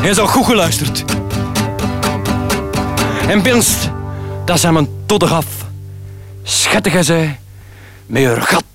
Hij zou goed geluisterd. En binst, dat zijn mijn todde gaf. Schattige zij, met haar gat